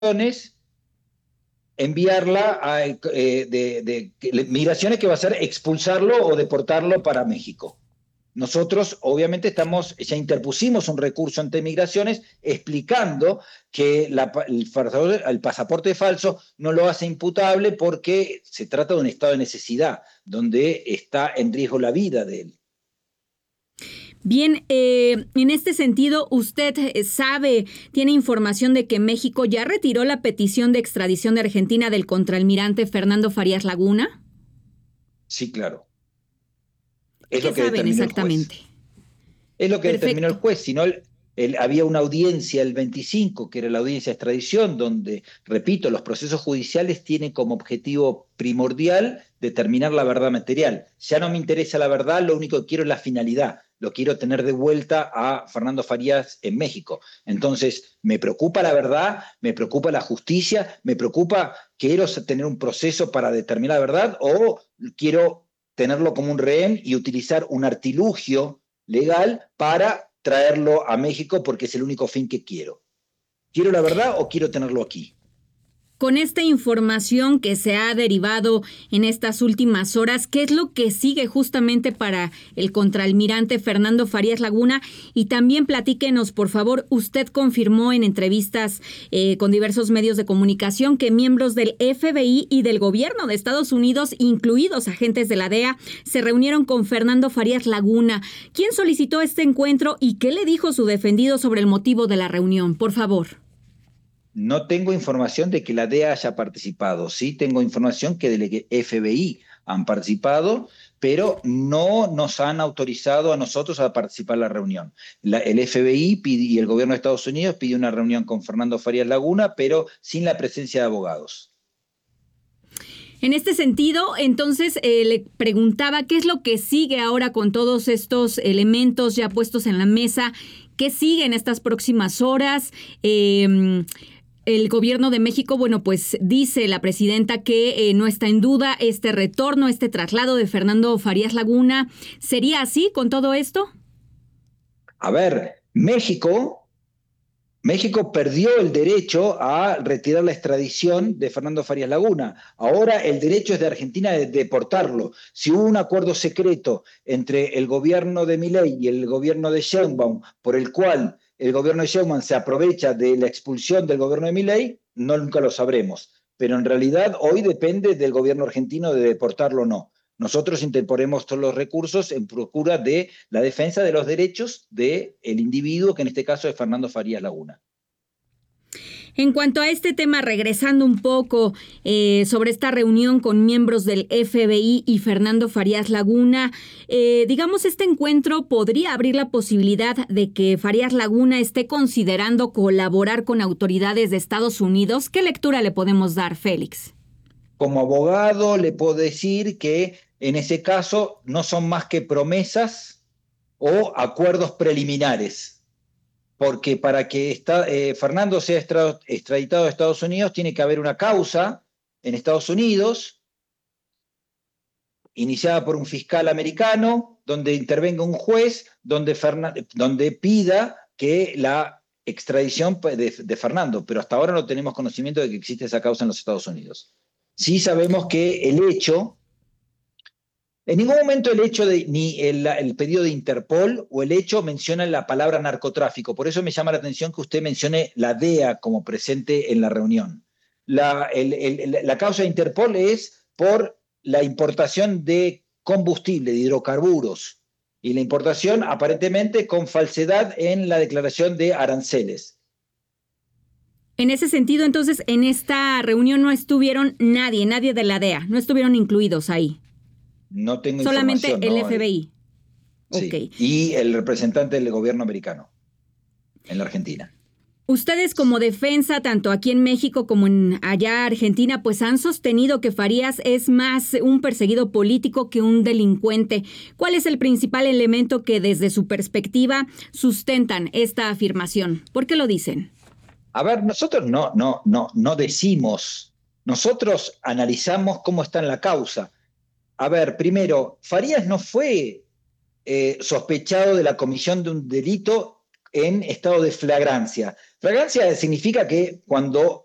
enviarla a migraciones que va a ser expulsarlo o deportarlo para México. Nosotros, obviamente, ya interpusimos un recurso ante migraciones explicando que el pasaporte falso no lo hace imputable porque se trata de un estado de necesidad, donde está en riesgo la vida de él. Bien, en este sentido, ¿usted sabe, tiene información de que México ya retiró la petición de extradición de Argentina del contraalmirante Fernando Farías Laguna? Sí, claro. Es ¿Qué lo que saben determinó el juez. exactamente? Es lo que determinó el Perfecto. juez, si no había una audiencia el 25, que era la audiencia de extradición, donde, repito, los procesos judiciales tienen como objetivo primordial determinar la verdad material. Ya no me interesa la verdad, lo único que quiero es la finalidad. Lo quiero tener de vuelta a Fernando Farías en México. Entonces, me preocupa la verdad, me preocupa la justicia, me preocupa, quiero tener un proceso para determinar la verdad o quiero tenerlo como un rehén y utilizar un artilugio legal para traerlo a México porque es el único fin que quiero. ¿Quiero la verdad o quiero tenerlo aquí? Con esta información que se ha derivado en estas últimas horas, ¿qué es lo que sigue justamente para el contraalmirante Fernando Farías Laguna? Y también platíquenos, por favor, usted confirmó en entrevistas con diversos medios de comunicación que miembros del FBI y del gobierno de Estados Unidos, incluidos agentes de la DEA, se reunieron con Fernando Farías Laguna. ¿Quién solicitó este encuentro y qué le dijo su defendido sobre el motivo de la reunión? Por favor. No tengo información de que la DEA haya participado. Sí tengo información que del FBI han participado, pero no nos han autorizado a nosotros a participar en la reunión. El FBI y el gobierno de Estados Unidos pidió una reunión con Fernando Farías Laguna, pero sin la presencia de abogados. En este sentido, entonces, le preguntaba qué es lo que sigue ahora con todos estos elementos ya puestos en la mesa. ¿Qué sigue en estas próximas horas? El gobierno de México, bueno, pues dice la presidenta que no está en duda este retorno, este traslado de Fernando Farías Laguna. ¿Sería así con todo esto? A ver, México perdió el derecho a retirar la extradición de Fernando Farías Laguna. Ahora el derecho es de Argentina de deportarlo. Si hubo un acuerdo secreto entre el gobierno de Milei y el gobierno de Sheinbaum, por el cual el gobierno de Sheinbaum se aprovecha de la expulsión del gobierno de Milei, no nunca lo sabremos. Pero en realidad hoy depende del gobierno argentino de deportarlo o no. Nosotros interponemos todos los recursos en procura de la defensa de los derechos del individuo, que en este caso es Fernando Farías Laguna. En cuanto a este tema, regresando un poco sobre esta reunión con miembros del FBI y Fernando Farías Laguna, digamos, este encuentro podría abrir la posibilidad de que Farías Laguna esté considerando colaborar con autoridades de Estados Unidos. ¿Qué lectura le podemos dar, Félix? Como abogado le puedo decir que en ese caso no son más que promesas o acuerdos preliminares, porque para que Fernando sea extraditado a Estados Unidos tiene que haber una causa en Estados Unidos iniciada por un fiscal americano, donde intervenga un juez, donde pida que la extradición de Fernando, pero hasta ahora no tenemos conocimiento de que existe esa causa en los Estados Unidos. Sí sabemos que en ningún momento el hecho ni el pedido de Interpol o el hecho mencionan la palabra narcotráfico. Por eso me llama la atención que usted mencione la DEA como presente en la reunión. La causa de Interpol es por la importación de combustible, de hidrocarburos, y la importación aparentemente con falsedad en la declaración de aranceles. En ese sentido, entonces, en esta reunión no estuvieron nadie de la DEA, no estuvieron incluidos ahí. No tengo Solamente información, el ¿no? FBI. Ok. Sí, y el representante del gobierno americano en la Argentina. Ustedes como defensa, tanto aquí en México como en allá Argentina, pues han sostenido que Farías es más un perseguido político que un delincuente. ¿Cuál es el principal elemento que desde su perspectiva sustentan esta afirmación? ¿Por qué lo dicen? A ver, nosotros no decimos, nosotros analizamos cómo está en la causa. A ver, primero, Farías no fue sospechado de la comisión de un delito en estado de flagrancia. Flagrancia significa que cuando